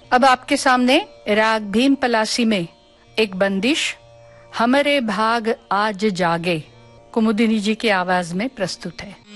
अब आपके सामने राग भीम पलासी में एक बंदिश हमरे भाग आज जागे कुमुदिनी जी की आवाज में प्रस्तुत है।